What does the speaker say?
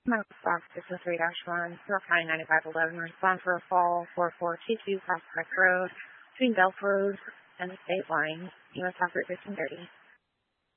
Fox 603-1, North County 9511, respond for a fall 4422 Prospect Road between Belf Road and the state line, U.S. Route 1530.